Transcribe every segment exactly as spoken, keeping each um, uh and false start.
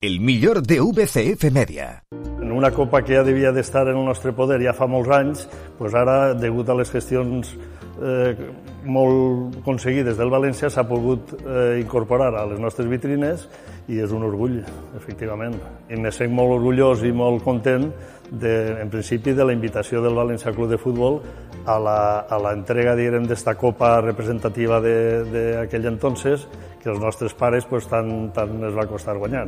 el millor de V C F Media. En una copa que ja devia d'estar en el nostre poder ja fa molts anys, doncs ara, degut a les gestions eh, molt aconseguides del València, s'ha pogut eh, incorporar a les nostres vitrines i és un orgull, efectivament. I me sent molt orgullós i molt content, de, en principi, de la invitació del València Club de Futbol a la, a la entrega, direm, d'esta copa representativa d'aquell entonces, que els nostres pares pues, tant, tant es va costar guanyar.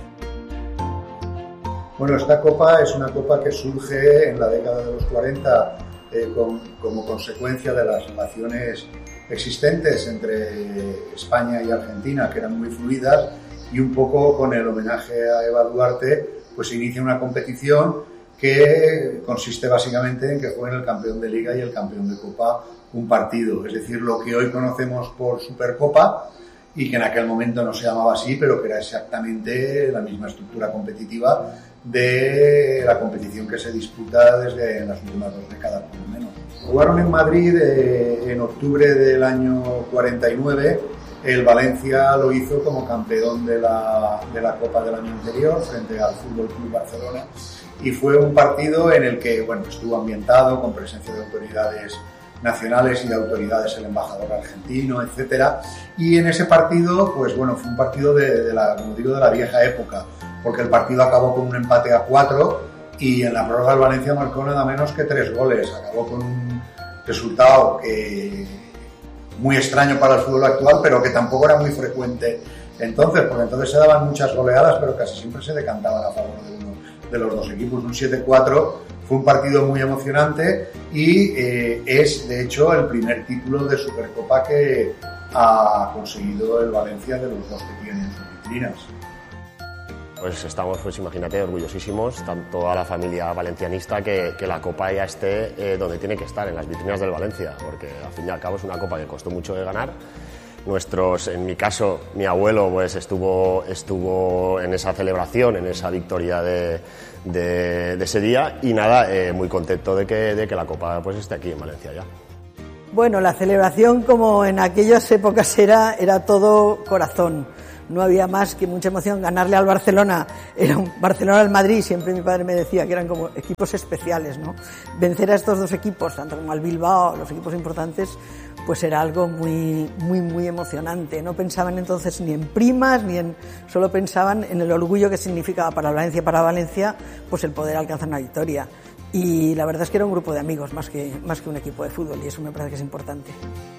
Bueno, esta copa es una copa que surge en la década de los cuarenta eh, con, como consecuencia de las relaciones existentes entre España y Argentina, que eran muy fluidas, y un poco con el homenaje a Eva Duarte, pues se inicia una competición que consiste básicamente en que jueguen el campeón de Liga y el campeón de Copa un partido, es decir, lo que hoy conocemos por Supercopa, y que en aquel momento no se llamaba así, pero que era exactamente la misma estructura competitiva de la competición que se disputa desde las últimas dos décadas, por lo menos. Jugaron en Madrid eh, en octubre del año cuarenta y nueve, el Valencia lo hizo como campeón de la, de la Copa del año anterior frente al Fútbol Club Barcelona, y fue un partido en el que bueno, estuvo ambientado con presencia de autoridades nacionales y de autoridades, el embajador argentino, etcétera. Y en ese partido, pues bueno, fue un partido de, de la, como digo, de la vieja época, porque el partido acabó con un empate a cuatro y en la prórroga el Valencia marcó nada menos que tres goles. Acabó con un resultado que muy extraño para el fútbol actual, pero que tampoco era muy frecuente entonces, porque entonces se daban muchas goleadas, pero casi siempre se decantaban a favor de uno de los dos equipos. Un siete cuatro. Fue un partido muy emocionante y eh, es, de hecho, el primer título de Supercopa que ha conseguido el Valencia de los dos que tiene en sus vitrinas. Pues estamos, pues imagínate, orgullosísimos, tanto toda la familia valencianista, que, que la Copa ya esté eh, donde tiene que estar, en las vitrinas del Valencia, porque al fin y al cabo es una Copa que costó mucho de ganar. Nuestros, en mi caso, mi abuelo pues estuvo, estuvo en esa celebración, en esa victoria de, de, de ese día, y nada, eh, muy contento de que, de que la Copa pues esté aquí en Valencia ya. Bueno, la celebración, como en aquellas épocas era, era todo corazón. No había más que mucha emoción. Ganarle al Barcelona, era un Barcelona al Madrid, siempre mi padre me decía que eran como equipos especiales, ¿no? Vencer a estos dos equipos, tanto como al Bilbao, los equipos importantes, pues era algo muy, muy, muy emocionante. No pensaban entonces ni en primas, ni en, solo pensaban en el orgullo que significaba para Valencia, para Valencia, pues el poder alcanzar una victoria. Y la verdad es que era un grupo de amigos más que, más que un equipo de fútbol, y eso me parece que es importante.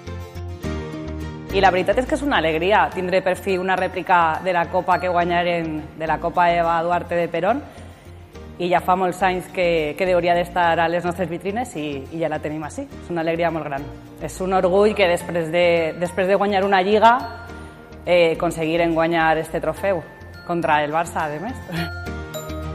I la veritat és que és una alegria tindre per fi una rèplica de la Copa que guanyaren, de la Copa Eva Duarte de Perón, i ja fa molts anys que, que hauria d'estar a les nostres vitrines i, i ja la tenim així. És una alegria molt gran. És un orgull que després de, després de guanyar una lliga eh, aconseguiren guanyar este trofeu contra el Barça, a més.